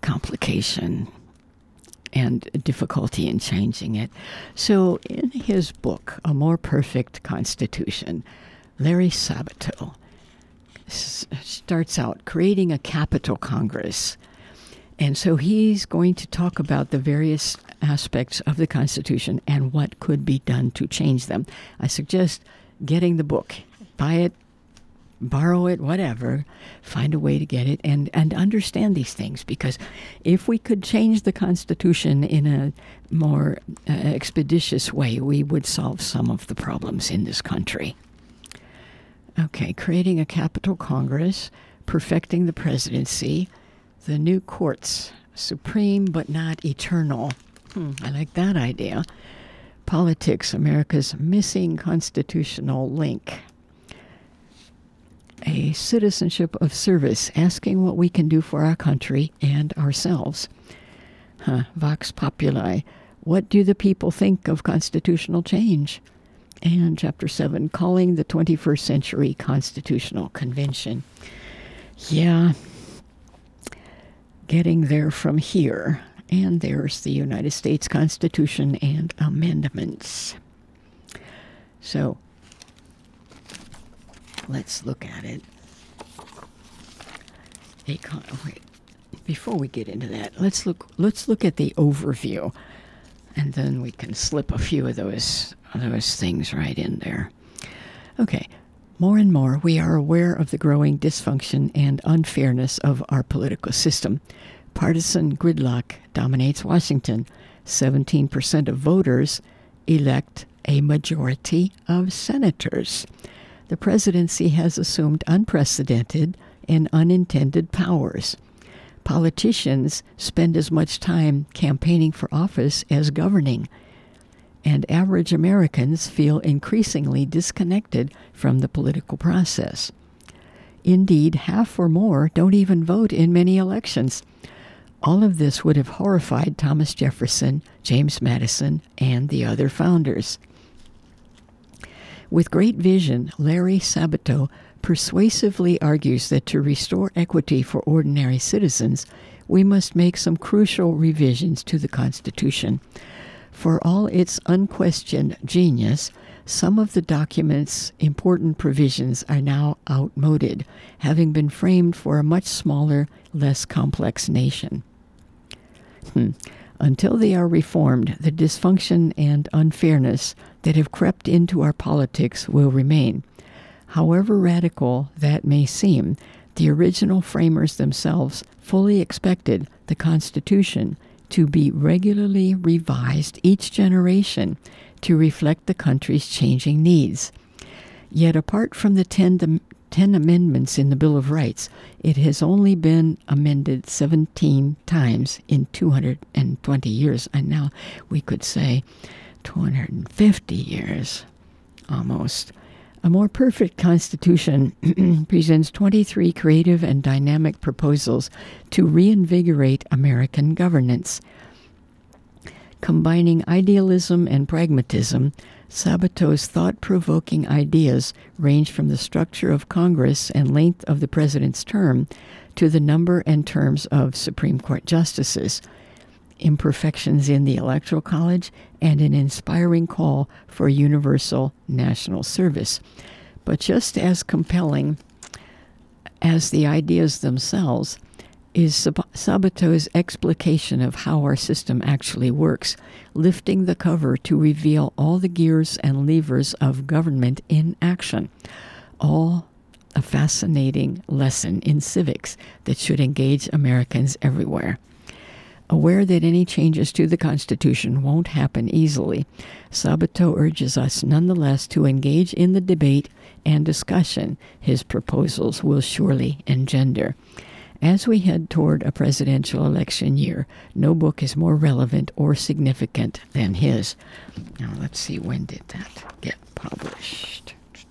complication and difficulty in changing it. So in his book, A More Perfect Constitution, Larry Sabato starts out creating a capital Congress. And so he's going to talk about the various aspects of the Constitution and what could be done to change them. I suggest getting the book. Buy it, borrow it, whatever. Find a way to get it and understand these things. Because if we could change the Constitution in a more expeditious way, we would solve some of the problems in this country. Okay, creating a capital Congress, perfecting the presidency, the new courts, supreme but not eternal. I like that idea. Politics, America's missing constitutional link. A citizenship of service, asking what we can do for our country and ourselves. Vox Populi, what do the people think of constitutional change? And Chapter 7, calling the 21st century Constitutional Convention. Yeah, getting there from here. And there's the United States Constitution and amendments. So, let's look at it. Wait, before we get into that, let's look at the overview, and then we can slip a few of those things right in there. Okay, more and more we are aware of the growing dysfunction and unfairness of our political system. Partisan gridlock dominates Washington. 17% of voters elect a majority of senators. The presidency has assumed unprecedented and unintended powers. Politicians spend as much time campaigning for office as governing, and average Americans feel increasingly disconnected from the political process. Indeed, half or more don't even vote in many elections. All of this would have horrified Thomas Jefferson, James Madison, and the other founders. With great vision, Larry Sabato persuasively argues that to restore equity for ordinary citizens, we must make some crucial revisions to the Constitution. For all its unquestioned genius, some of the document's important provisions are now outmoded, having been framed for a much smaller, less complex nation. Until they are reformed, the dysfunction and unfairness that have crept into our politics will remain. However radical that may seem, the original framers themselves fully expected the Constitution to be regularly revised each generation to reflect the country's changing needs. Yet apart from the 10 amendments in the Bill of Rights, it has only been amended 17 times in 220 years, and now we could say 250 years, almost. A More Perfect Constitution presents 23 creative and dynamic proposals to reinvigorate American governance. Combining idealism and pragmatism, Sabato's thought-provoking ideas range from the structure of Congress and length of the president's term to the number and terms of Supreme Court justices, imperfections in the Electoral College, and an inspiring call for universal national service. But just as compelling as the ideas themselves is Sabato's explication of how our system actually works, lifting the cover to reveal all the gears and levers of government in action. All a fascinating lesson in civics that should engage Americans everywhere. Aware that any changes to the Constitution won't happen easily, Sabato urges us nonetheless to engage in the debate and discussion his proposals will surely engender. As we head toward a presidential election year, no book is more relevant or significant than his. Now, let's see, when did that get published?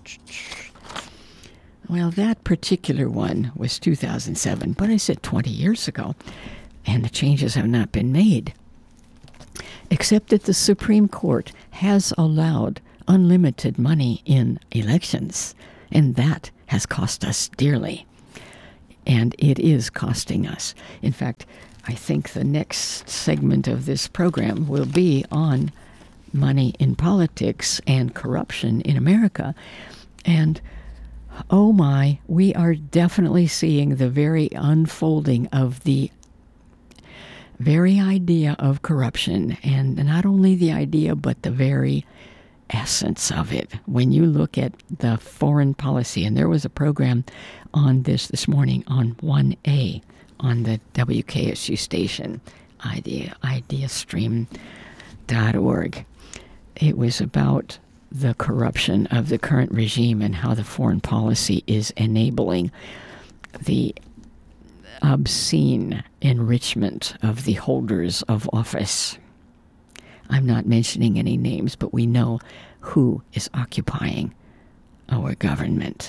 Well, that particular one was 2007, but I said 20 years ago, and the changes have not been made. Except that the Supreme Court has allowed unlimited money in elections, and that has cost us dearly. And it is costing us. In fact, I think the next segment of this program will be on money in politics and corruption in America. And oh my, we are definitely seeing the very unfolding of the very idea of corruption. And not only the idea, but the very essence of it. When you look at the foreign policy, and there was a program on this morning on 1A on the WKSU station, ideastream.org. It was about the corruption of the current regime and how the foreign policy is enabling the obscene enrichment of the holders of office. I'm not mentioning any names, but we know who is occupying our government.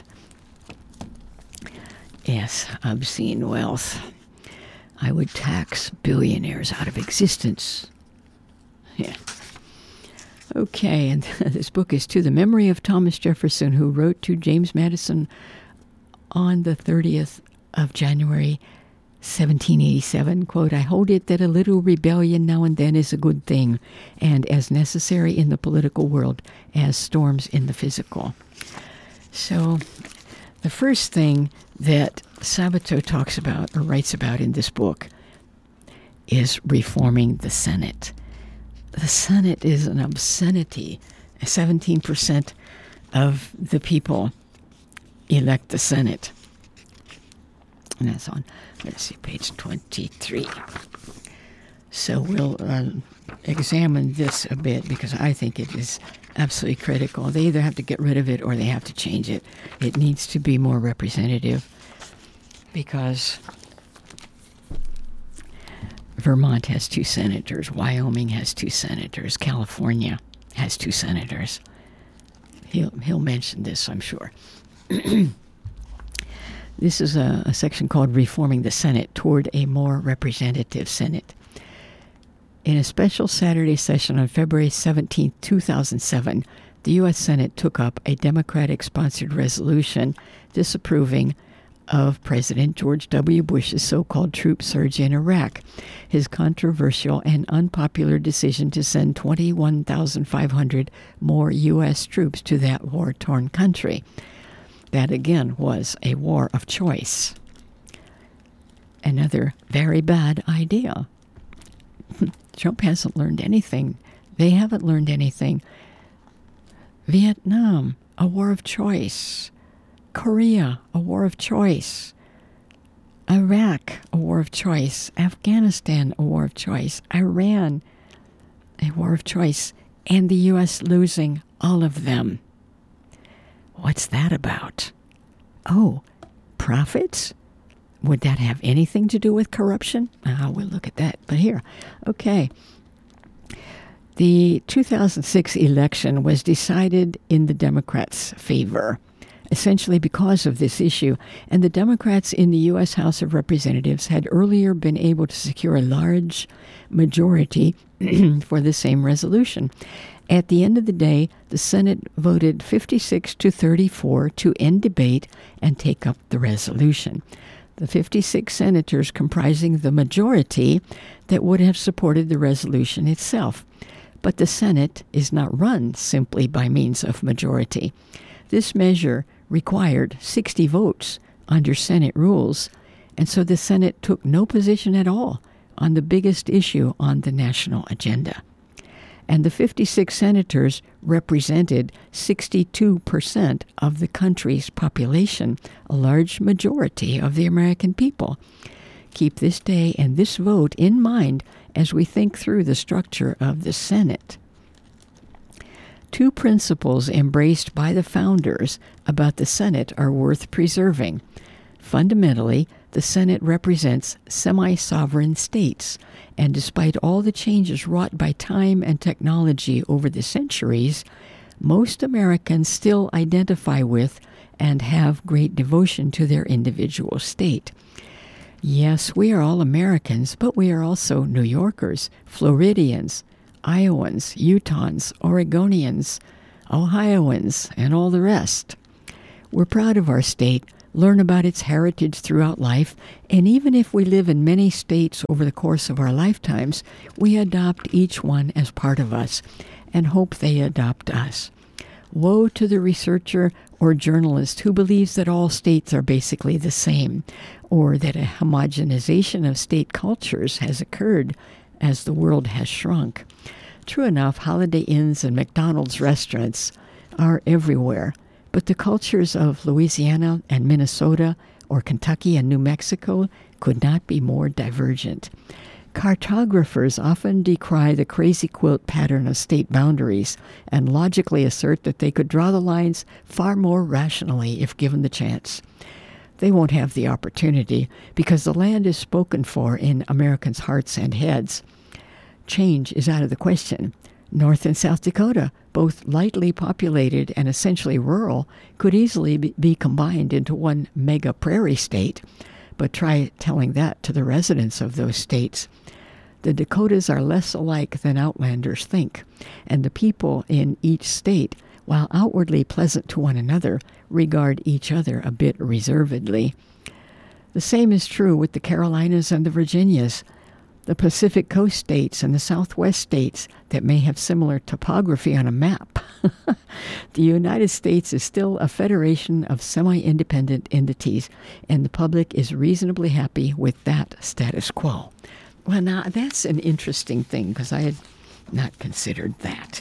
Yes, obscene wealth. I would tax billionaires out of existence. Yeah. Okay, and this book is to the memory of Thomas Jefferson, who wrote to James Madison on the 30th of January, 1787, quote, "I hold it that a little rebellion now and then is a good thing, and as necessary in the political world as storms in the physical." So the first thing that Sabato talks about or writes about in this book is reforming the Senate. The Senate is an obscenity. 17% of the people elect the Senate. And that's on, let's see, page 23. So we'll examine this a bit because I think it is absolutely critical. They either have to get rid of it or they have to change it. It needs to be more representative because Vermont has 2 senators, Wyoming has 2 senators, California has 2 senators. He'll mention this, I'm sure. This is a section called Reforming the Senate Toward a More Representative Senate. In a special Saturday session on February 17, 2007, the U.S. Senate took up a Democratic-sponsored resolution disapproving of President George W. Bush's so-called troop surge in Iraq, his controversial and unpopular decision to send 21,500 more U.S. troops to that war-torn country. That, again, was a war of choice. Another very bad idea. Trump hasn't learned anything. They haven't learned anything. Vietnam, a war of choice. Korea, a war of choice. Iraq, a war of choice. Afghanistan, a war of choice. Iran, a war of choice. And the U.S. losing all of them. What's that about? Oh, profits? Would that have anything to do with corruption? We'll look at that. But here, okay. The 2006 election was decided in the Democrats' favor, essentially because of this issue, and the Democrats in the U.S. House of Representatives had earlier been able to secure a large majority for the same resolution. At the end of the day, the Senate voted 56-34 to end debate and take up the resolution. The 56 senators comprising the majority that would have supported the resolution itself. But the Senate is not run simply by means of majority. This measure required 60 votes under Senate rules, and so the Senate took no position at all on the biggest issue on the national agenda. And the 56 senators represented 62% of the country's population, a large majority of the American people. Keep this day and this vote in mind as we think through the structure of the Senate. 2 principles embraced by the founders about the Senate are worth preserving. Fundamentally, the Senate represents semi-sovereign states, and despite all the changes wrought by time and technology over the centuries, most Americans still identify with and have great devotion to their individual state. Yes, we are all Americans, but we are also New Yorkers, Floridians, Iowans, Utahns, Oregonians, Ohioans, and all the rest. We're proud of our state, learn about its heritage throughout life, and even if we live in many states over the course of our lifetimes, we adopt each one as part of us and hope they adopt us. Woe to the researcher or journalist who believes that all states are basically the same, or that a homogenization of state cultures has occurred as the world has shrunk. True enough, Holiday Inns and McDonald's restaurants are everywhere, but the cultures of Louisiana and Minnesota or Kentucky and New Mexico could not be more divergent. Cartographers often decry the crazy quilt pattern of state boundaries and logically assert that they could draw the lines far more rationally if given the chance. They won't have the opportunity because the land is spoken for in Americans' hearts and heads. Change is out of the question. North and South Dakota, both lightly populated and essentially rural, could easily be combined into one mega prairie state. But try telling that to the residents of those states. The Dakotas are less alike than outlanders think, and the people in each state, while outwardly pleasant to one another, regard each other a bit reservedly. The same is true with the Carolinas and the Virginias. The Pacific Coast states and the Southwest states that may have similar topography on a map. The United States is still a federation of semi-independent entities, and the public is reasonably happy with that status quo. Well, now, that's an interesting thing, because I had not considered that.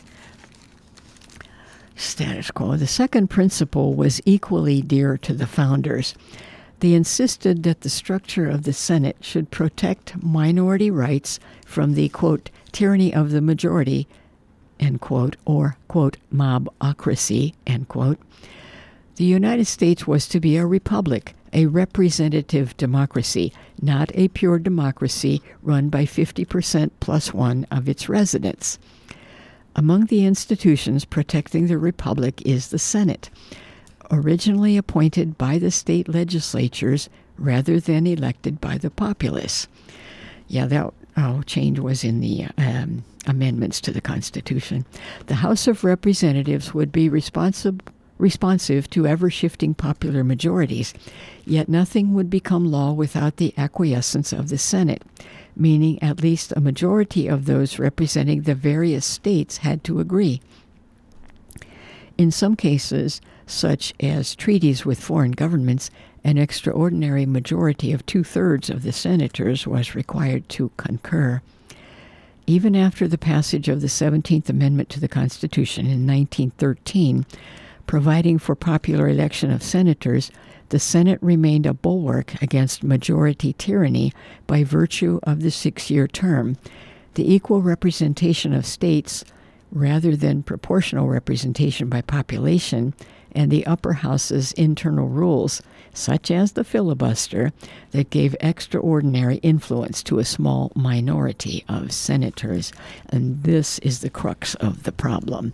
Status quo. The second principle was equally dear to the founders. They insisted that the structure of the Senate should protect minority rights from the, quote, tyranny of the majority, end quote, or, quote, mobocracy, end quote. The United States was to be a republic, a representative democracy, not a pure democracy run by 50% plus one of its residents. Among the institutions protecting the republic is the Senate, originally appointed by the state legislatures rather than elected by the populace. Yeah, that change was in the amendments to the Constitution. The House of Representatives would be responsive to ever-shifting popular majorities, yet nothing would become law without the acquiescence of the Senate, meaning at least a majority of those representing the various states had to agree. In some cases, such as treaties with foreign governments, an extraordinary majority of 2/3 of the senators was required to concur. Even after the passage of the 17th Amendment to the Constitution in 1913, providing for popular election of senators, the Senate remained a bulwark against majority tyranny by virtue of the 6-year term. The equal representation of states, rather than proportional representation by population, and the upper house's internal rules, such as the filibuster, that gave extraordinary influence to a small minority of senators. And this is the crux of the problem.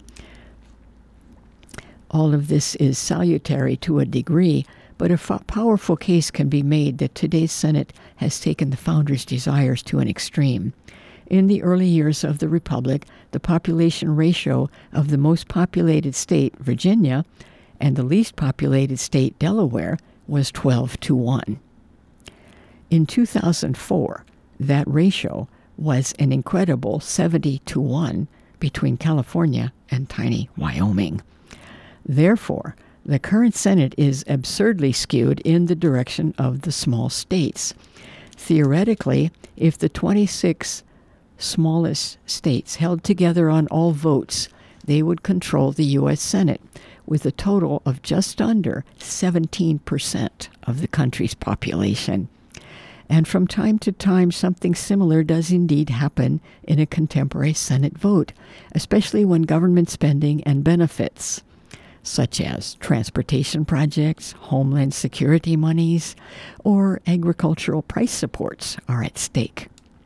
All of this is salutary to a degree, but a powerful case can be made that today's Senate has taken the founders' desires to an extreme. In the early years of the Republic, the population ratio of the most populated state, Virginia, and the least populated state, Delaware, was 12-1. In 2004, that ratio was an incredible 70-1 between California and tiny Wyoming. Therefore, the current Senate is absurdly skewed in the direction of the small states. Theoretically, if the 26 smallest states held together on all votes, they would control the U.S. Senate, with a total of just under 17% of the country's population. And from time to time, something similar does indeed happen in a contemporary Senate vote, especially when government spending and benefits, such as transportation projects, homeland security monies, or agricultural price supports, are at stake.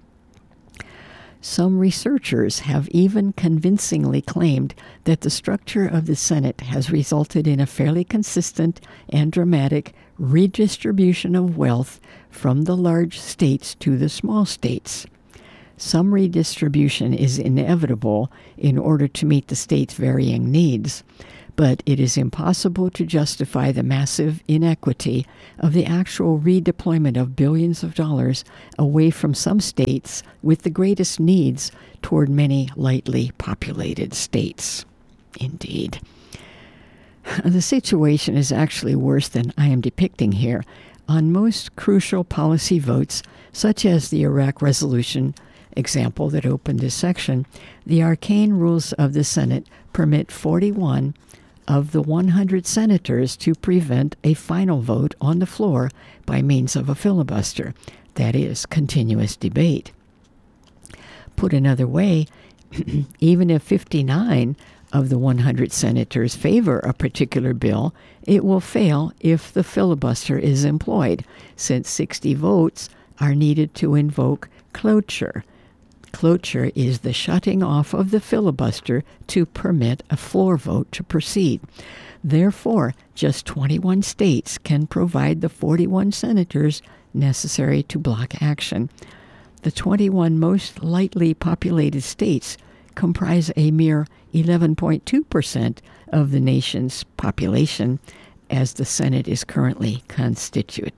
Some researchers have even convincingly claimed that the structure of the Senate has resulted in a fairly consistent and dramatic redistribution of wealth from the large states to the small states. Some redistribution is inevitable in order to meet the states' varying needs, but it is impossible to justify the massive inequity of the actual redeployment of billions of dollars away from some states with the greatest needs toward many lightly populated states. Indeed. The situation is actually worse than I am depicting here. On most crucial policy votes, such as the Iraq resolution example that opened this section, the arcane rules of the Senate permit 41 of the 100 senators to prevent a final vote on the floor by means of a filibuster, that is, continuous debate. Put another way, even if 59 of the 100 senators favor a particular bill, it will fail if the filibuster is employed, since 60 votes are needed to invoke cloture. Cloture is the shutting off of the filibuster to permit a floor vote to proceed. Therefore, just 21 states can provide the 41 senators necessary to block action. The 21 most lightly populated states comprise a mere 11.2% of the nation's population as the Senate is currently constituted.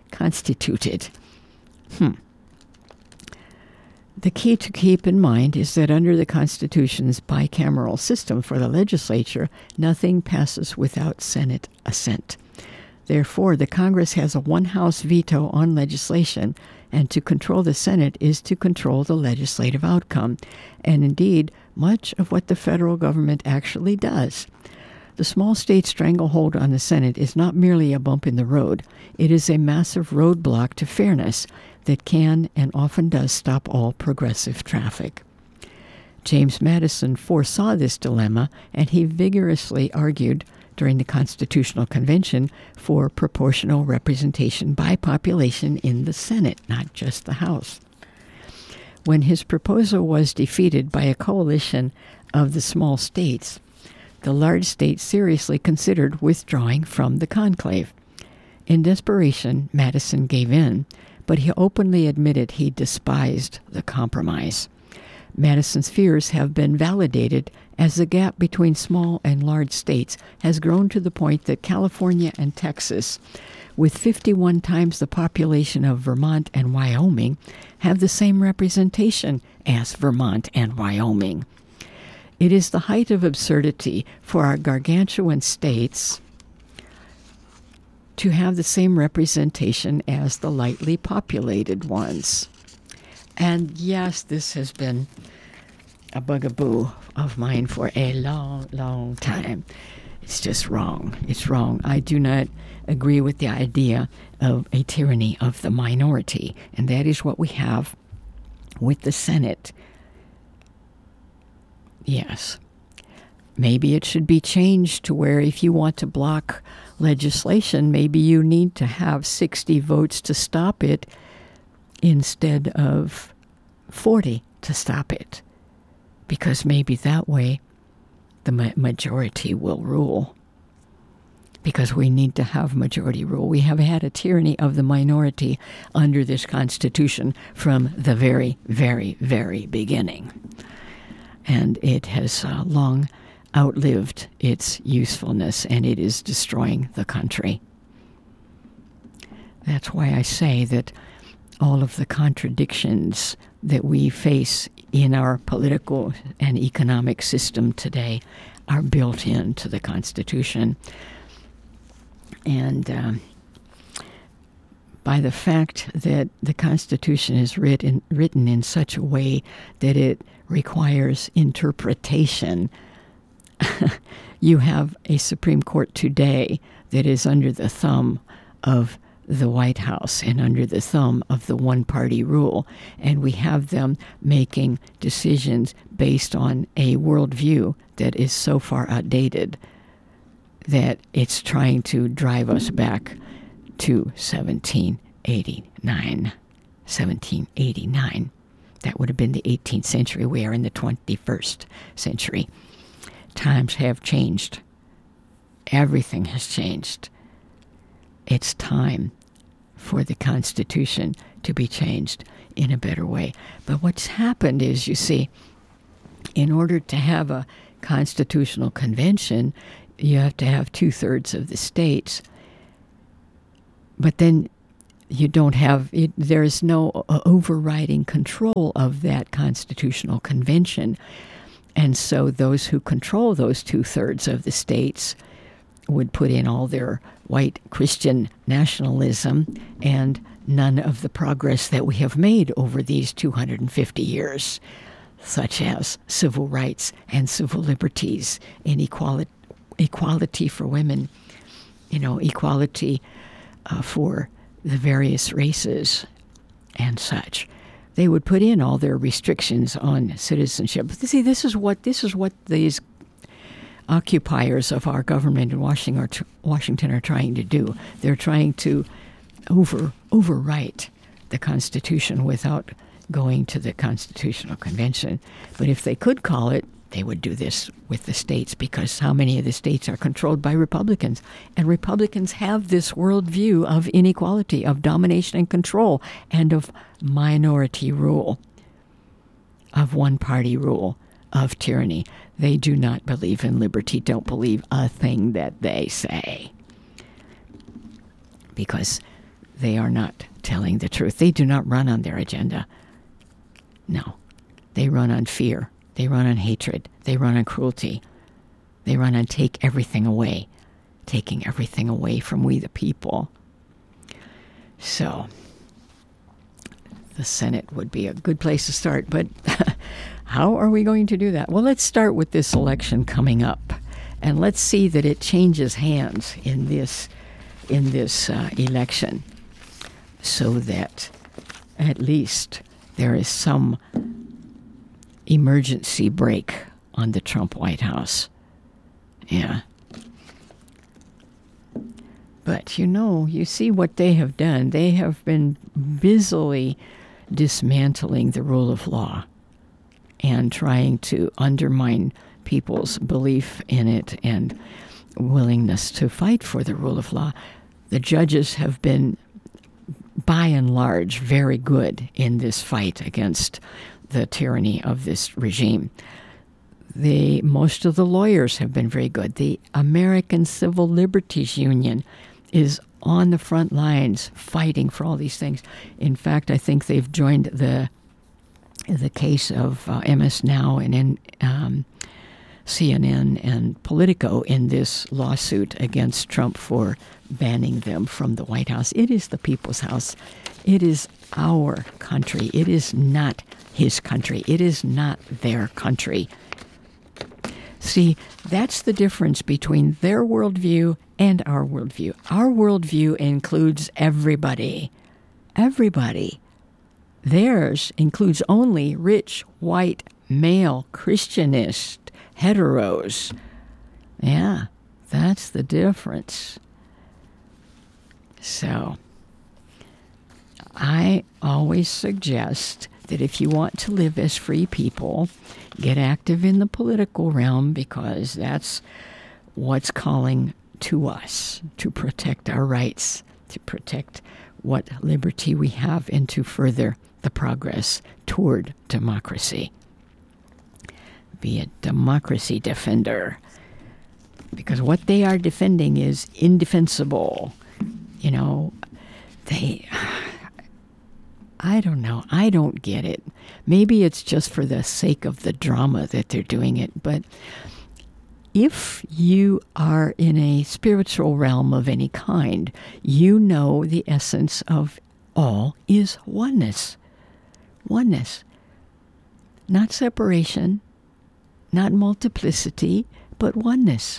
The key to keep in mind is that under the Constitution's bicameral system for the legislature, nothing passes without Senate assent. Therefore, the Congress has a one-house veto on legislation, and to control the Senate is to control the legislative outcome, and indeed, much of what the federal government actually does. The small state stranglehold on the Senate is not merely a bump in the road. It is a massive roadblock to fairness that can and often does stop all progressive traffic. James Madison foresaw this dilemma, and he vigorously argued during the Constitutional Convention for proportional representation by population in the Senate, not just the House. When his proposal was defeated by a coalition of the small states, the large states seriously considered withdrawing from the conclave. In desperation, Madison gave in, but he openly admitted he despised the compromise. Madison's fears have been validated as the gap between small and large states has grown to the point that California and Texas, with 51 times the population of Vermont and Wyoming, have the same representation as Vermont and Wyoming. It is the height of absurdity for our gargantuan states to have the same representation as the lightly populated ones. And yes, this has been a bugaboo of mine for a long, long time. It's just wrong. It's wrong. I do not agree with the idea of a tyranny of the minority, and that is what we have with the Senate. Yes. Maybe it should be changed to where if you want to block legislation, maybe you need to have 60 votes to stop it instead of 40 to stop it. Because maybe that way the majority will rule. Because we need to have majority rule. We have had a tyranny of the minority under this Constitution from the very, very, very beginning. And it has long outlived its usefulness, and it is destroying the country. That's why I say that all of the contradictions that we face in our political and economic system today are built into the Constitution. And by the fact that the Constitution is written in such a way that it requires interpretation, you have a Supreme Court today that is under the thumb of the White House and under the thumb of the one-party rule. And we have them making decisions based on a worldview that is so far outdated that it's trying to drive us back to 1789. 1789. That would have been the 18th century. We are in the 21st century. Times have changed. Everything has changed. It's time for the Constitution to be changed in a better way. But what's happened is, you see, in order to have a constitutional convention, you have to have 2/3 of the states. But then you don't have it, there's no overriding control of that constitutional convention. And so those who control those 2/3 of the states would put in all their white Christian nationalism and none of the progress that we have made over these 250 years, such as civil rights and civil liberties and equality for women, equality for the various races and such. They would put in all their restrictions on citizenship. See, this is what these occupiers of our government in Washington are trying to do. They're trying to overwrite the Constitution without going to the Constitutional Convention. But if they could call it, they would do this with the states, because how many of the states are controlled by Republicans? And Republicans have this worldview of inequality, of domination and control, and of minority rule, of one-party rule, of tyranny. They do not believe in liberty, don't believe a thing that they say, because they are not telling the truth. They do not run on their agenda. No, they run on fear. They run on hatred. They run on cruelty. They run on taking everything away from we the people. So the Senate would be a good place to start, but how are we going to do that? Well, let's start with this election coming up, and let's see that it changes hands in this election, so that at least there is some emergency brake on the Trump White House. Yeah. But you see what they have done. They have been busily dismantling the rule of law and trying to undermine people's belief in it and willingness to fight for the rule of law. The judges have been, by and large, very good in this fight against the tyranny of this regime. Most of the lawyers have been very good. The American Civil Liberties Union is on the front lines fighting for all these things. In fact, I think they've joined the case of MS Now and CNN and Politico in this lawsuit against Trump for banning them from the White House. It is the people's house. It is our country. It is not his country. It is not their country. See, that's the difference between their worldview and our worldview. Our worldview includes everybody. Everybody. Theirs includes only rich, white, male, Christianist, heteros. Yeah, that's the difference. So, I always suggest that if you want to live as free people, get active in the political realm, because that's what's calling to us, to protect our rights, to protect what liberty we have, and to further the progress toward democracy. Be a democracy defender, because what they are defending is indefensible. I don't know. I don't get it. Maybe it's just for the sake of the drama that they're doing it. But if you are in a spiritual realm of any kind, you know the essence of all is oneness. Oneness. Not separation, not multiplicity, but oneness.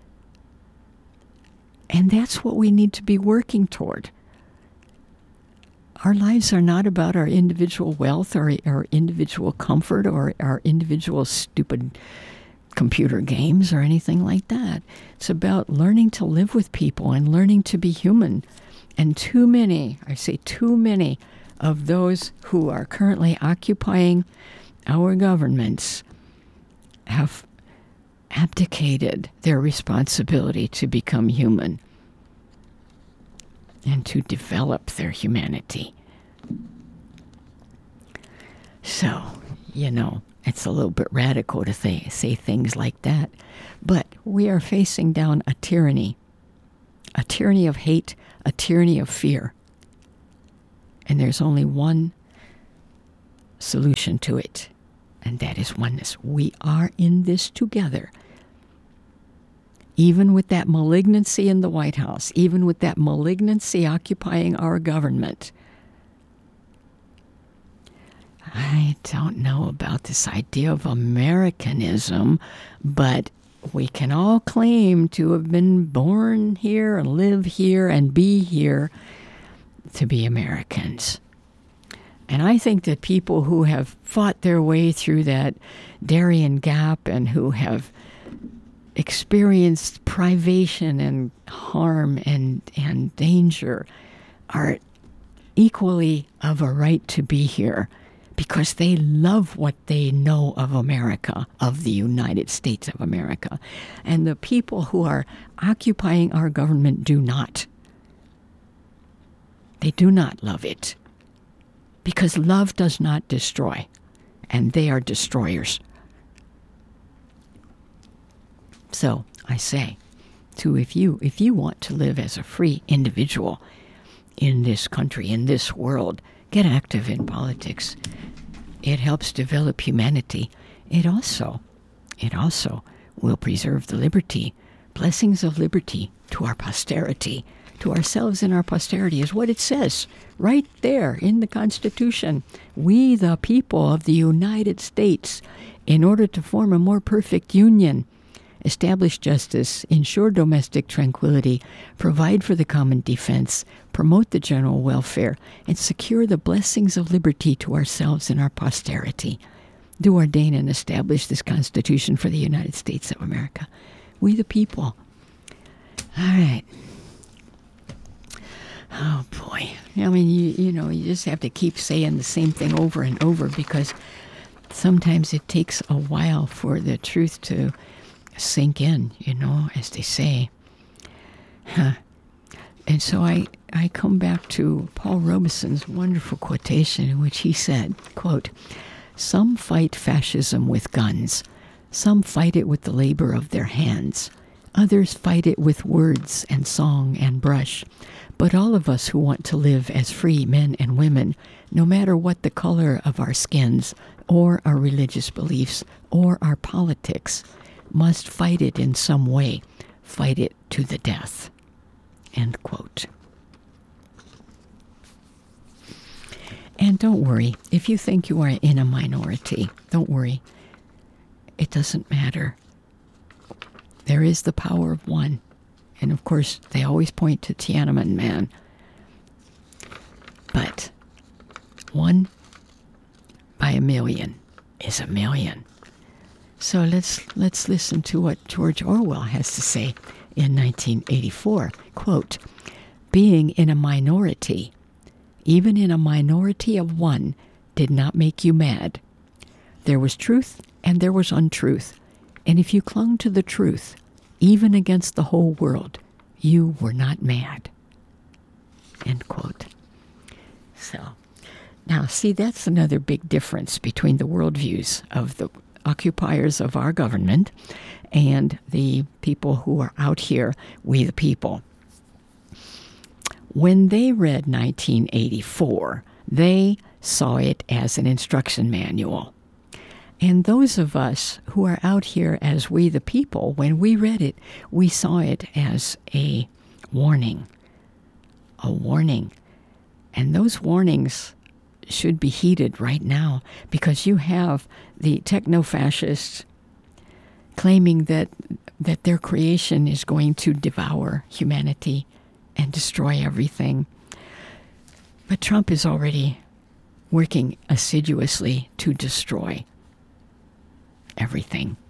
And that's what we need to be working toward. Our lives are not about our individual wealth or our individual comfort or our individual stupid computer games or anything like that. It's about learning to live with people and learning to be human. And too many of those who are currently occupying our governments have abdicated their responsibility to become human and to develop their humanity. So, it's a little bit radical to say things like that. But we are facing down a tyranny of hate, a tyranny of fear. And there's only one solution to it, and that is oneness. We are in this together. Even with that malignancy in the White House, even with that malignancy occupying our government, I don't know about this idea of Americanism, but we can all claim to have been born here and live here and be here to be Americans. And I think that people who have fought their way through that Darien Gap and who have experienced privation and harm and danger are equally of a right to be here because they love what they know of America, of the United States of America. And the people who are occupying our government do not. They do not love it. Because love does not destroy, and they are destroyers. So I say, if you want to live as a free individual in this country, in this world, get active in politics. It helps develop humanity. It also will preserve the liberty, blessings of liberty to our posterity, to ourselves and our posterity, is what it says right there in the Constitution. We, the people of the United States, in order to form a more perfect union, establish justice, ensure domestic tranquility, provide for the common defense, promote the general welfare, and secure the blessings of liberty to ourselves and our posterity, do ordain and establish this Constitution for the United States of America. We the people. All right. Oh, boy. I mean, you just have to keep saying the same thing over and over because sometimes it takes a while for the truth to sink in, as they say. And so I come back to Paul Robeson's wonderful quotation in which he said, quote, "Some fight fascism with guns. Some fight it with the labor of their hands. Others fight it with words and song and brush. But all of us who want to live as free men and women, no matter what the color of our skins or our religious beliefs or our politics, must fight it in some way, fight it to the death." End quote. And don't worry, if you think you are in a minority, don't worry. It doesn't matter. There is the power of one. And of course, they always point to Tiananmen Man. But one by a million is a million. So let's listen to what George Orwell has to say in 1984. Quote, "Being in a minority, even in a minority of one, did not make you mad. There was truth and there was untruth. And if you clung to the truth, even against the whole world, you were not mad." End quote. So, now see, that's another big difference between the worldviews of the occupiers of our government and the people who are out here, we the people. When they read 1984, they saw it as an instruction manual. And those of us who are out here as we the people, when we read it, we saw it as a warning. A warning. And those warnings should be heeded right now because you have the techno-fascists claiming that their creation is going to devour humanity and destroy everything. But Trump is already working assiduously to destroy everything.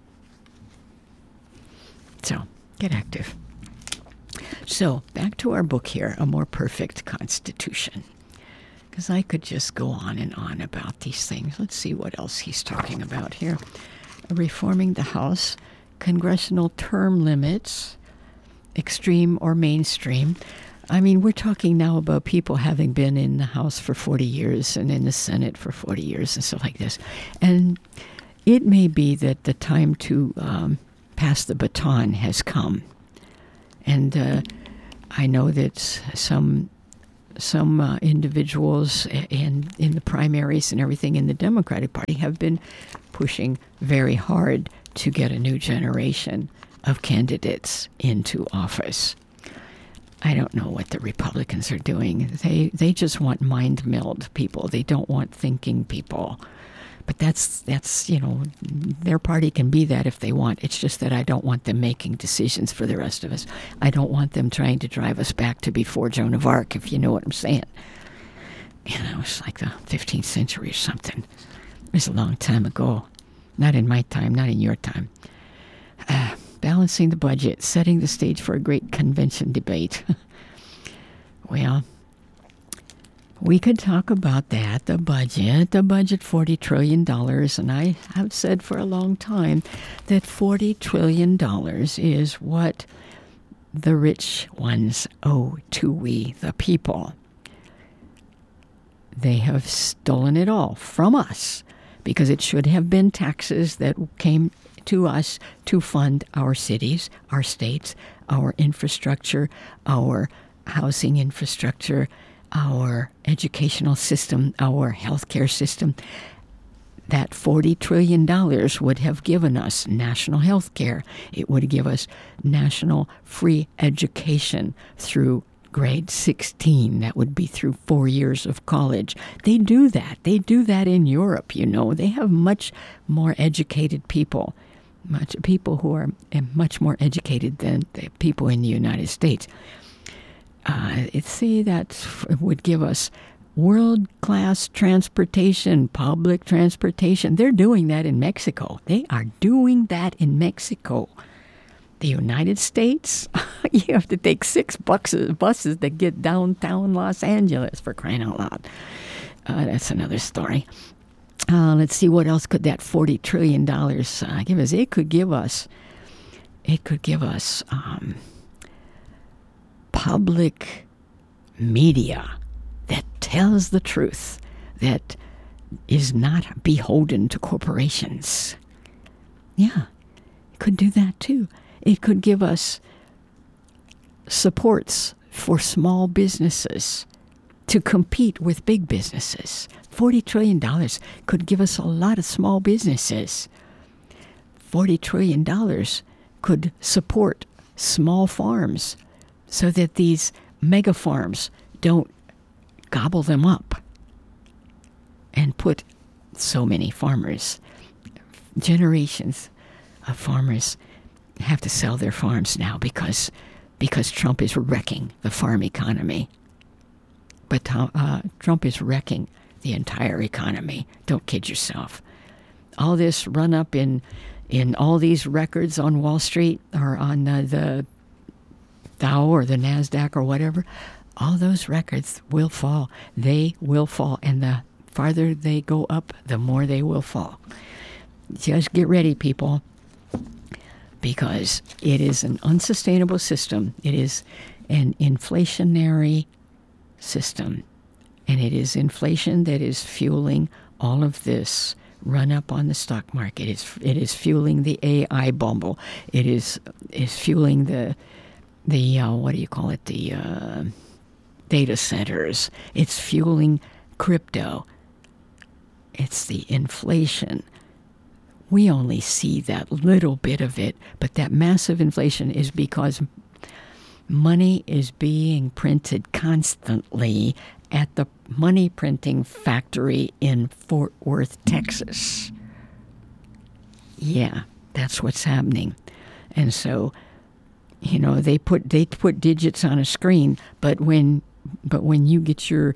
So, get active. So, back to our book here, A More Perfect Constitution. Because I could just go on and on about these things. Let's see what else he's talking about here. Reforming the House, congressional term limits, extreme or mainstream. I mean, we're talking now about people having been in the House for 40 years and in the Senate for 40 years and stuff like this. And it may be that the time to pass the baton has come. And I know that some individuals in the primaries and everything in the Democratic Party have been pushing very hard to get a new generation of candidates into office. I don't know what the Republicans are doing. They just want mind-milled people. They don't want thinking people. But that's their party can be that if they want. It's just that I don't want them making decisions for the rest of us. I don't want them trying to drive us back to before Joan of Arc, if you know what I'm saying. It's like the 15th century or something. It was a long time ago. Not in my time, not in your time. Balancing the budget, setting the stage for a great convention debate. Well, we could talk about that, the budget, $40 trillion. And I have said for a long time that $40 trillion is what the rich ones owe to we, the people. They have stolen it all from us because it should have been taxes that came to us to fund our cities, our states, our infrastructure, our housing infrastructure, our educational system, our healthcare system. That $40 trillion would have given us national health care. It would give us national free education through grade 16. That would be through 4 years of college. They do that. They do that in Europe, They have much more educated people. People who are much more educated than the people in the United States. That would give us world-class transportation, public transportation. They're doing that in Mexico. They are doing that in Mexico. The United States, you have to take 6 buses to get downtown Los Angeles, for crying out loud. That's another story. Let's see, what else could that $40 trillion give us? It could give us public media that tells the truth, that is not beholden to corporations. Yeah, it could do that too. It could give us supports for small businesses to compete with big businesses. $40 trillion could give us a lot of small businesses. $40 trillion could support small farms so that these mega farms don't gobble them up and put so many farmers, generations of farmers have to sell their farms now because Trump is wrecking the farm economy. But Trump is wrecking the entire economy. Don't kid yourself. All this run up in all these records on Wall Street or on the Dow or the NASDAQ or whatever, all those records will fall. They will fall. And the farther they go up, the more they will fall. Just get ready, people, because it is an unsustainable system. It is an inflationary system. And it is inflation that is fueling all of this run up on the stock market. It is fueling the AI bubble. It is fueling the what do you call it? The data centers. It's fueling crypto. It's the inflation. We only see that little bit of it, but that massive inflation is because money is being printed constantly at the money printing factory in Fort Worth, Texas. Yeah, that's what's happening. And so, they put digits on a screen, but when you get your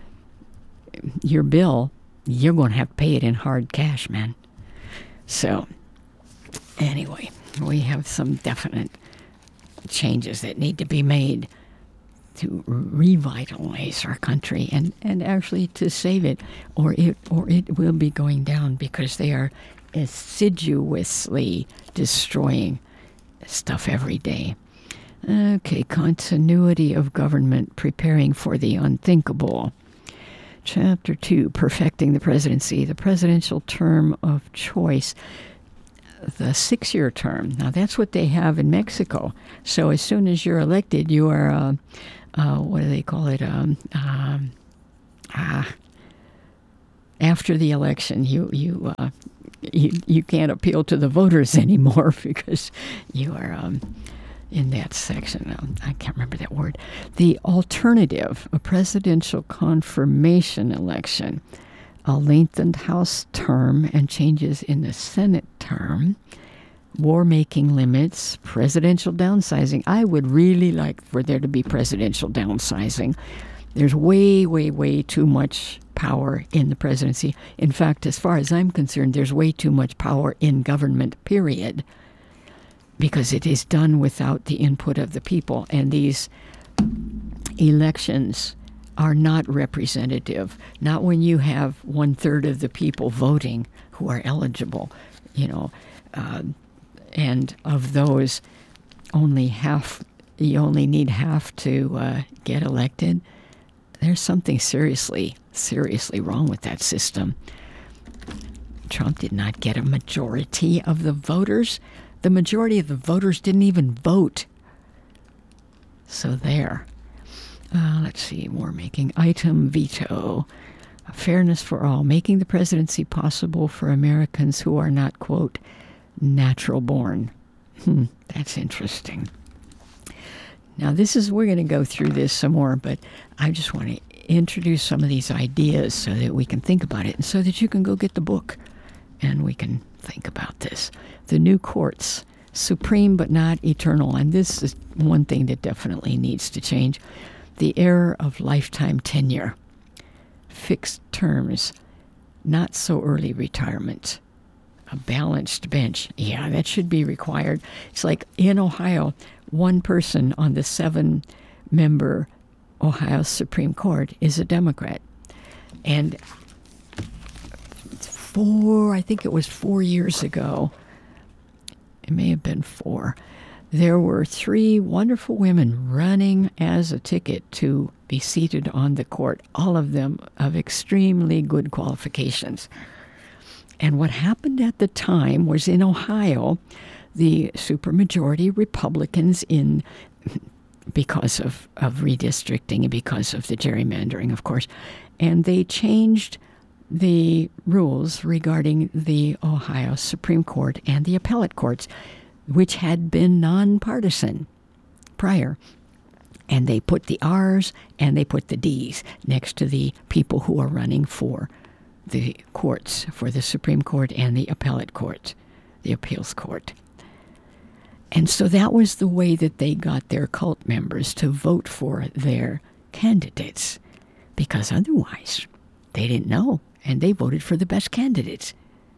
bill, you're going to have to pay it in hard cash, man. So, anyway, we have some definite changes that need to be made to revitalize our country and actually to save it, or it will be going down because they are assiduously destroying stuff every day. Okay, continuity of government, preparing for the unthinkable. Chapter 2, perfecting the presidency, the presidential term of choice. the 6-year term. Now, that's what they have in Mexico. So as soon as you're elected, you are, what do they call it? After the election, you can't appeal to the voters anymore because you are in that section. I can't remember that word. The alternative, a presidential confirmation election, a lengthened House term and changes in the Senate term, war-making limits, presidential downsizing. I would really like for there to be presidential downsizing. There's way, way, way too much power in the presidency. In fact, as far as I'm concerned, there's way too much power in government, period, because it is done without the input of the people. And these elections are not representative, not when you have 1/3 of the people voting who are eligible, and of those, you only need half to get elected. There's something seriously wrong with that system. Trump did not get a majority of the voters. The majority of the voters didn't even vote. So there. Let's see, war making. Item veto. Fairness for all. Making the presidency possible for Americans who are not, quote, natural born. That's interesting. Now, we're going to go through this some more, but I just want to introduce some of these ideas so that we can think about it and so that you can go get the book and we can think about this. The new courts, supreme but not eternal. And this is one thing that definitely needs to change. The era of lifetime tenure, fixed terms, not so early retirement, a balanced bench. Yeah, that should be required. It's like in Ohio, one person on the 7-member Ohio Supreme Court is a Democrat. And I think it was 4 years ago, it may have been 4, there were 3 wonderful women running as a ticket to be seated on the court, all of them of extremely good qualifications. And what happened at the time was in Ohio, the supermajority Republicans because of redistricting and because of the gerrymandering, of course, and they changed the rules regarding the Ohio Supreme Court and the appellate courts, which had been nonpartisan prior. And they put the R's and they put the D's next to the people who are running for the courts, for the Supreme Court and the appellate court, the appeals court. And so that was the way that they got their cult members to vote for their candidates, because otherwise they didn't know, and they voted for the best candidates.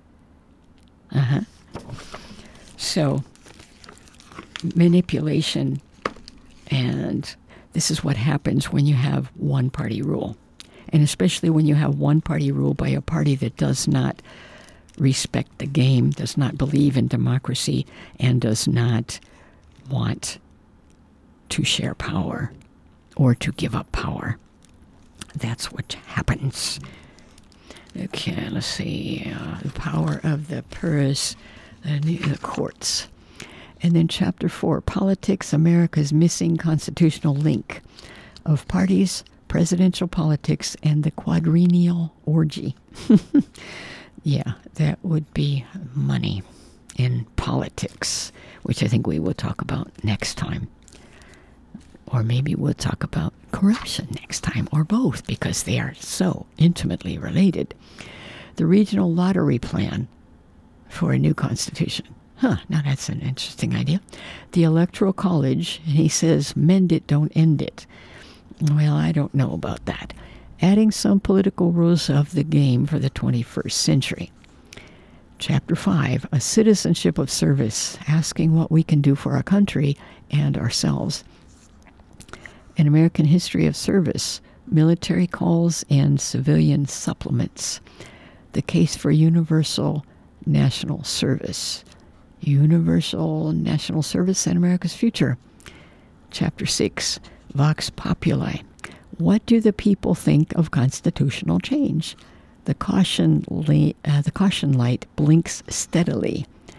So manipulation, and this is what happens when you have one-party rule, and especially when you have one-party rule by a party that does not respect the game, does not believe in democracy, and does not want to share power or to give up power. That's what happens. Okay, let's see. The power of the purse, the courts. And then Chapter 4, Politics, America's Missing Constitutional Link of Parties, Presidential Politics, and the Quadrennial Orgy. Yeah, that would be money in politics, which I think we will talk about next time. Or maybe we'll talk about corruption next time, or both, because they are so intimately related. The regional lottery plan for a new constitution. Now that's an interesting idea. The Electoral College, and he says, mend it, don't end it. Well, I don't know about that. Adding some political rules of the game for the 21st century. Chapter 5, A Citizenship of Service, asking what we can do for our country and ourselves. An American History of Service, Military Calls and Civilian Supplements. The Case for Universal National Service. Universal National Service and America's Future. Chapter 6, Vox Populi. What do the people think of constitutional change? The caution light blinks steadily.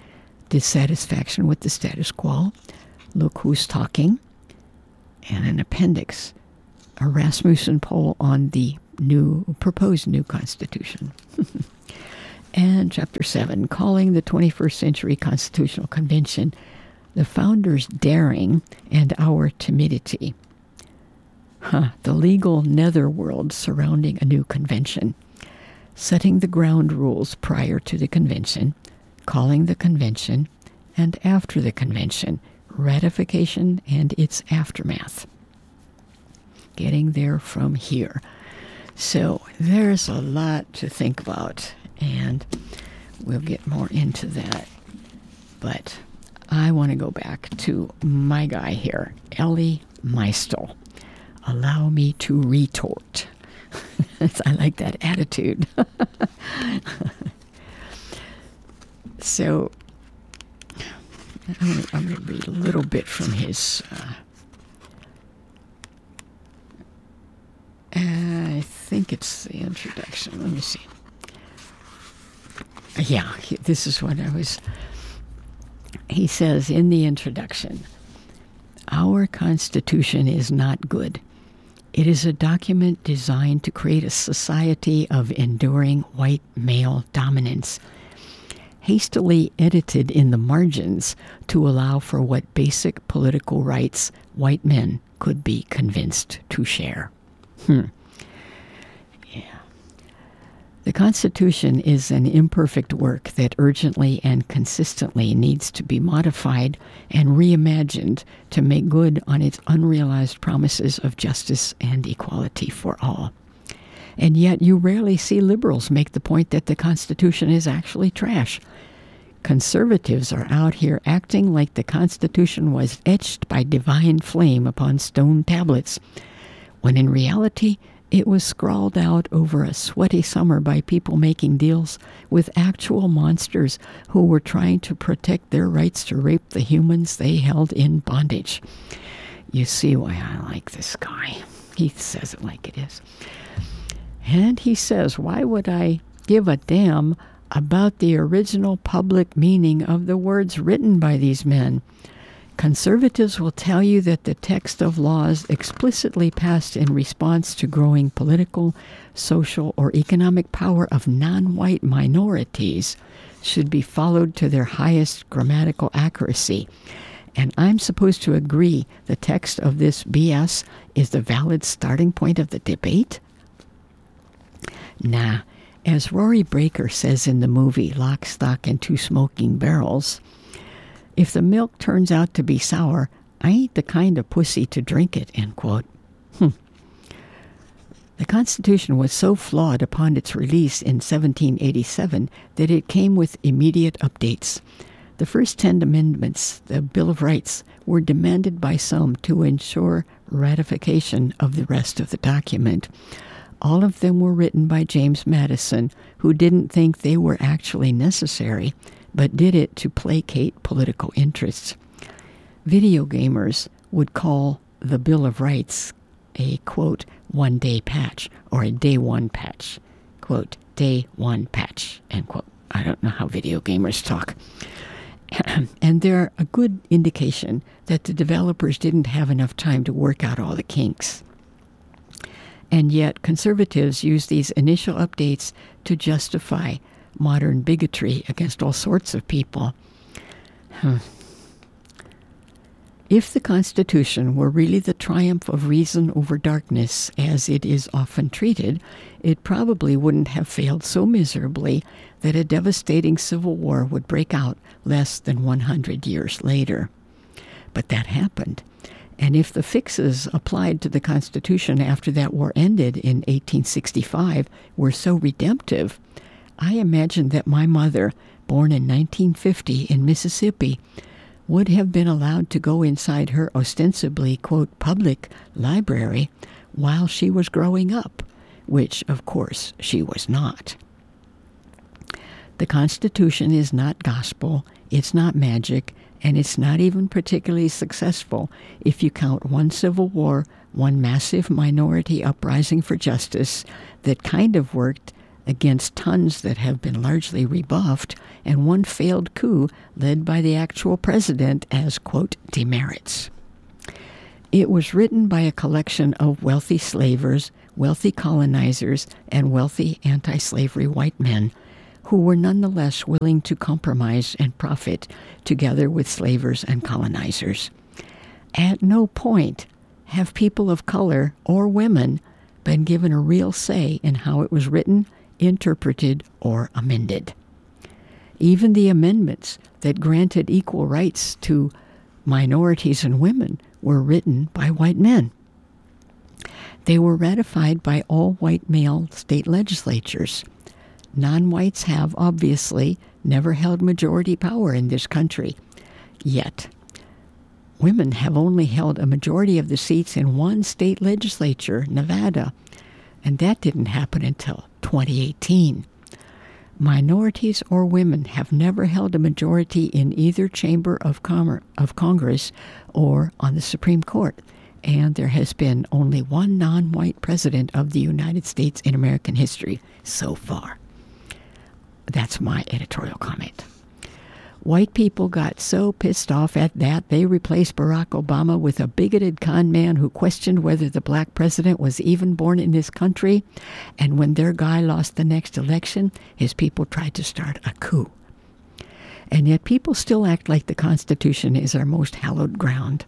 dissatisfaction with the status quo, look who's talking, and an appendix, a Rasmussen poll on the proposed new Constitution. And Chapter 7, calling the 21st Century Constitutional Convention, the founders' daring and our timidity. The legal netherworld surrounding a new convention, setting the ground rules prior to the convention, calling the convention, and after the convention, ratification and its aftermath. Getting there from here. So there's a lot to think about, and we'll get more into that. But I want to go back to my guy here, Elie Mystal. Allow me to retort. I like that attitude. So I'm going to read a little bit from his. I think it's the introduction. Let me see. Yeah, this is what I was. He says in the introduction, our Constitution is not good. It is a document designed to create a society of enduring white male dominance, hastily edited in the margins to allow for what basic political rights white men could be convinced to share. Yeah. The Constitution is an imperfect work that urgently and consistently needs to be modified and reimagined to make good on its unrealized promises of justice and equality for all. And yet you rarely see liberals make the point that the Constitution is actually trash. Conservatives are out here acting like the Constitution was etched by divine flame upon stone tablets, when in reality it was scrawled out over a sweaty summer by people making deals with actual monsters who were trying to protect their rights to rape the humans they held in bondage. You see why I like this guy. He says it like it is. And he says, why would I give a damn about the original public meaning of the words written by these men? Conservatives will tell you that the text of laws explicitly passed in response to growing political, social, or economic power of non-white minorities should be followed to their highest grammatical accuracy. And I'm supposed to agree the text of this BS is the valid starting point of the debate? Nah. As Rory Breaker says in the movie Lock, Stock, and Two Smoking Barrels, if the milk turns out to be sour, I ain't the kind of pussy to drink it, end quote. The Constitution was so flawed upon its release in 1787 that it came with immediate updates. The first 10 amendments, the Bill of Rights, were demanded by some to ensure ratification of the rest of the document. All of them were written by James Madison, who didn't think they were actually necessary, but did it to placate political interests. Video gamers would call the Bill of Rights a, quote, one-day patch, or a day one patch, quote, day one patch, end quote. I don't know how video gamers talk. And they're a good indication that the developers didn't have enough time to work out all the kinks. And yet conservatives use these initial updates to justify modern bigotry against all sorts of people. If the Constitution were really the triumph of reason over darkness, as it is often treated, it probably wouldn't have failed so miserably that a devastating civil war would break out less than 100 years later. But that happened. And if the fixes applied to the Constitution after that war ended in 1865 were so redemptive, I imagine that my mother, born in 1950 in Mississippi, would have been allowed to go inside her ostensibly, quote, public library while she was growing up, which, of course, she was not. The Constitution is not gospel, it's not magic, and it's not even particularly successful if you count one civil war, one massive minority uprising for justice that kind of worked, against tons that have been largely rebuffed, and one failed coup led by the actual president as, quote, demerits. It was written by a collection of wealthy slavers, wealthy colonizers, and wealthy anti-slavery white men who were nonetheless willing to compromise and profit together with slavers and colonizers. At no point have people of color or women been given a real say in how it was written, interpreted, or amended. Even the amendments that granted equal rights to minorities and women were written by white men. They were ratified by all white male state legislatures. Non-whites have, obviously, never held majority power in this country. Yet, women have only held a majority of the seats in one state legislature, Nevada, and that didn't happen until 2018. Minorities or women have never held a majority in either chamber of Congress or on the Supreme Court, and there has been only one non-white president of the United States in American history so far. That's my editorial comment. White people got so pissed off at that, they replaced Barack Obama with a bigoted con man who questioned whether the black president was even born in this country. And when their guy lost the next election, his people tried to start a coup. And yet people still act like the Constitution is our most hallowed ground.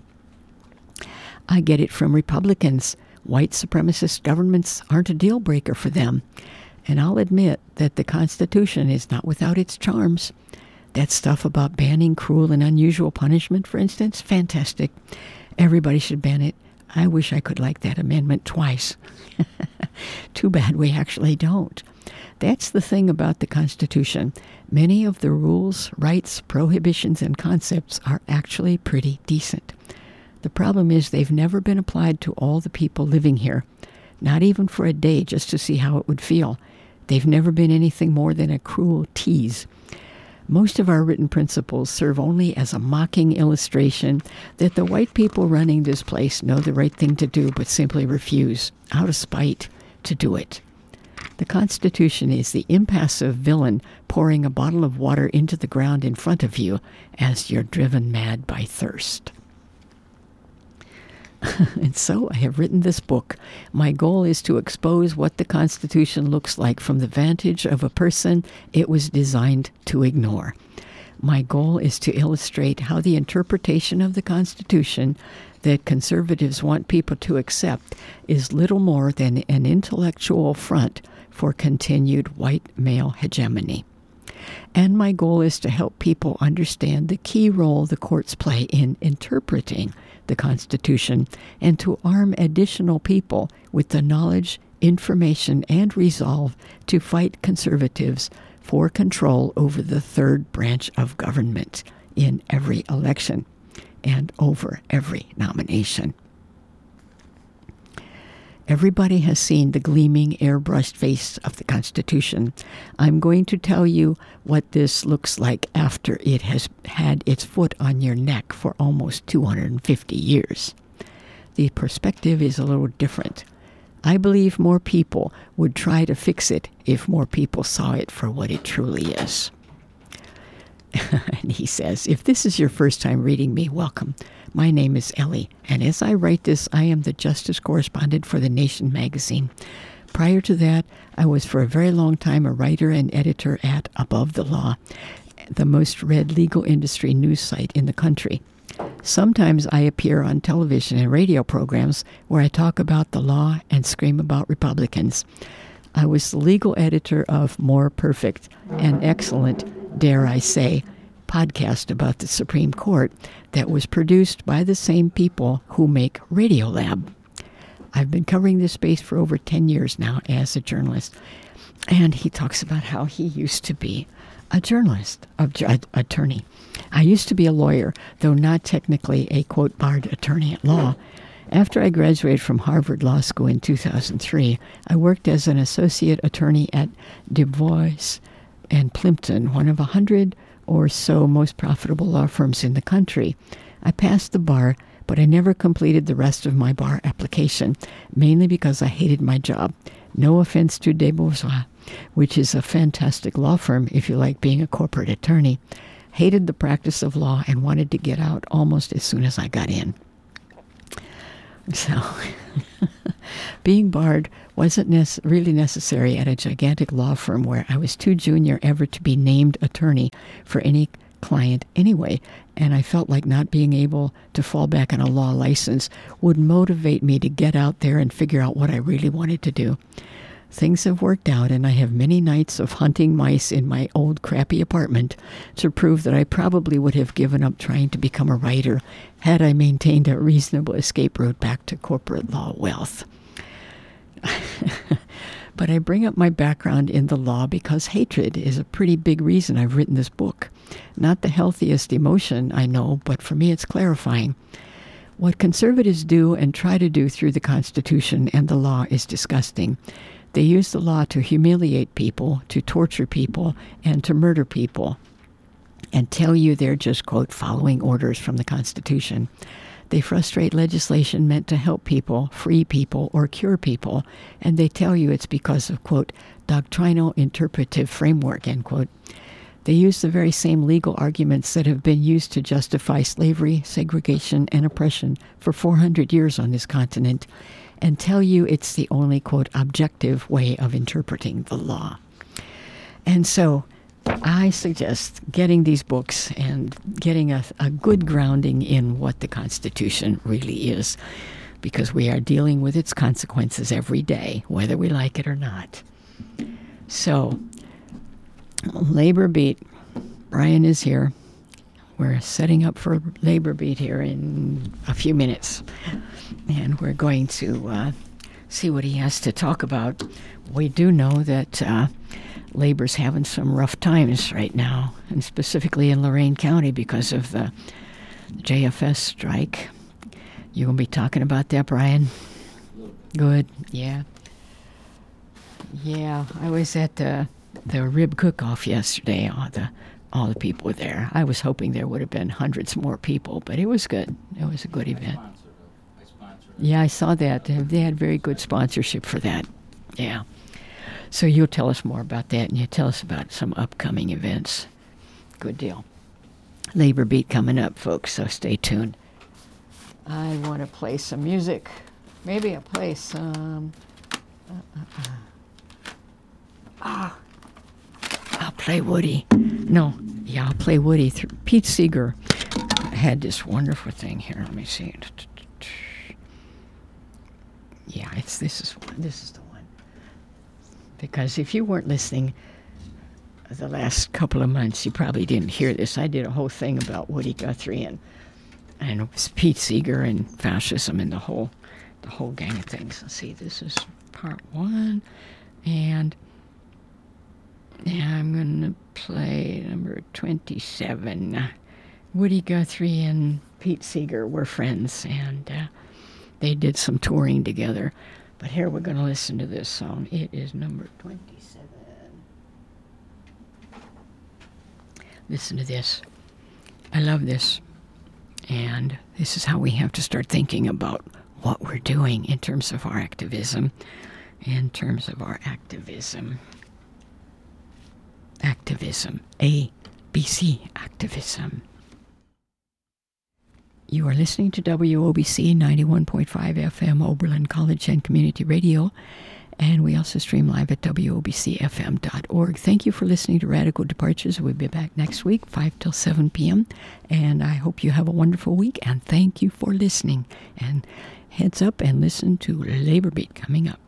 I get it from Republicans. White supremacist governments aren't a deal breaker for them. And I'll admit that the Constitution is not without its charms. That stuff about banning cruel and unusual punishment, for instance, fantastic. Everybody should ban it. I wish I could like that amendment twice. Too bad we actually don't. That's the thing about the Constitution. Many of the rules, rights, prohibitions, and concepts are actually pretty decent. The problem is they've never been applied to all the people living here, not even for a day just to see how it would feel. They've never been anything more than a cruel tease. Most of our written principles serve only as a mocking illustration that the white people running this place know the right thing to do but simply refuse, out of spite, to do it. The Constitution is the impassive villain pouring a bottle of water into the ground in front of you as you're driven mad by thirst. And so I have written this book. My goal is to expose what the Constitution looks like from the vantage of a person it was designed to ignore. My goal is to illustrate how the interpretation of the Constitution that conservatives want people to accept is little more than an intellectual front for continued white male hegemony. And my goal is to help people understand the key role the courts play in interpreting the Constitution and to arm additional people with the knowledge, information, and resolve to fight conservatives for control over the third branch of government in every election and over every nomination. Everybody has seen the gleaming, airbrushed face of the Constitution. I'm going to tell you what this looks like after it has had its foot on your neck for almost 250 years. The perspective is a little different. I believe more people would try to fix it if more people saw it for what it truly is. And he says, if this is your first time reading me, welcome. My name is Ellie, and as I write this, I am the justice correspondent for The Nation magazine. Prior to that, I was for a very long time a writer and editor at Above the Law, the most read legal industry news site in the country. Sometimes I appear on television and radio programs where I talk about the law and scream about Republicans. I was the legal editor of More Perfect, an excellent, dare I say, podcast about the Supreme Court that was produced by the same people who make Radiolab. I've been covering this space for over 10 years now as a journalist, and he talks about how he used to be a journalist, attorney. I used to be a lawyer, though not technically a, quote, barred attorney at law. After I graduated from Harvard Law School in 2003, I worked as an associate attorney at DuBois and Plimpton, one of 100 or so most profitable law firms in the country. I passed the bar, but I never completed the rest of my bar application, mainly because I hated my job. No offense to DuBois, which is a fantastic law firm if you like being a corporate attorney. Hated the practice of law and wanted to get out almost as soon as I got in. So, being barred wasn't really necessary at a gigantic law firm where I was too junior ever to be named attorney for any client anyway, and I felt like not being able to fall back on a law license would motivate me to get out there and figure out what I really wanted to do. Things have worked out, and I have many nights of hunting mice in my old crappy apartment to prove that I probably would have given up trying to become a writer had I maintained a reasonable escape route back to corporate law wealth. But I bring up my background in the law because hatred is a pretty big reason I've written this book. Not the healthiest emotion, I know, but for me it's clarifying. What conservatives do and try to do through the Constitution and the law is disgusting. They use the law to humiliate people, to torture people, and to murder people, and tell you they're just, quote, following orders from the Constitution. They frustrate legislation meant to help people, free people, or cure people, and they tell you it's because of, quote, doctrinal interpretive framework, end quote. They use the very same legal arguments that have been used to justify slavery, segregation, and oppression for 400 years on this continent, and tell you it's the only, quote, objective way of interpreting the law. And so I suggest getting these books and getting a good grounding in what the Constitution really is, because we are dealing with its consequences every day, whether we like it or not. So, Labor Beat. Brian is here. We're setting up for Labor Beat here in a few minutes. And we're going to see what he has to talk about. We do know that Labor's having some rough times right now, and specifically in Lorain County because of the JFS strike. You going to be talking about that, Brian? Good, yeah. Yeah, I was at the rib cook-off yesterday. All the people were there. I was hoping there would have been hundreds more people, but it was good. It was a good event. Yeah, I saw that. They had very good sponsorship for that. Yeah. So you'll tell us more about that, and you'll tell us about some upcoming events. Good deal. Labor Beat coming up, folks, so stay tuned. I want to play some music. Maybe I'll play some... I'll play Woody. No, yeah, I'll play Woody. Pete Seeger had this wonderful thing here. Let me see. Yeah, this is the one. Because if you weren't listening the last couple of months, you probably didn't hear this. I did a whole thing about Woody Guthrie and it was Pete Seeger and fascism and the whole gang of things. Let's see, this is part 1, and I'm going to play number 27. Woody Guthrie and Pete Seeger were friends, and they did some touring together. But here we're going to listen to this song. It is number 27. Listen to this. I love this. And this is how we have to start thinking about what we're doing in terms of our activism. Activism. ABC activism. You are listening to WOBC 91.5 FM Oberlin College and Community Radio, and we also stream live at WOBCFM.org. Thank you for listening to Radical Departures. We'll be back next week, 5 till 7 p.m., and I hope you have a wonderful week, and thank you for listening. And heads up and listen to Labor Beat coming up.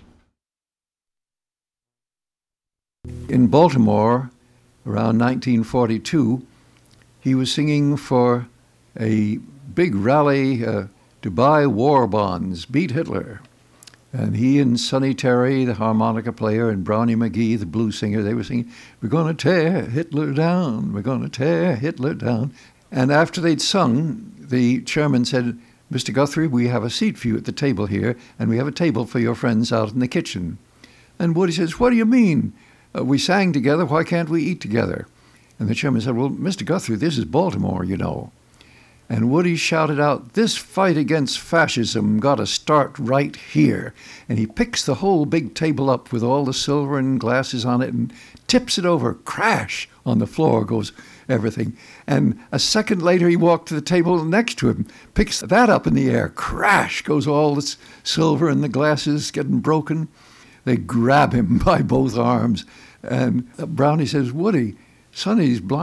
In Baltimore, around 1942, he was singing for a big rally to buy war bonds, beat Hitler. And he and Sonny Terry, the harmonica player, and Brownie McGee, the blues singer, they were singing, "We're going to tear Hitler down, we're going to tear Hitler down." And after they'd sung, the chairman said, "Mr. Guthrie, we have a seat for you at the table here, and we have a table for your friends out in the kitchen." And Woody says, "What do you mean? We sang together, why can't we eat together?" And the chairman said, "Well, Mr. Guthrie, this is Baltimore, you know." And Woody shouted out, "This fight against fascism got to start right here." And he picks the whole big table up with all the silver and glasses on it and tips it over. Crash! On the floor goes everything. And a second later, he walked to the table next to him, picks that up in the air. Crash goes all the silver and the glasses getting broken. They grab him by both arms. And Brownie says, "Woody, Sonny's blind.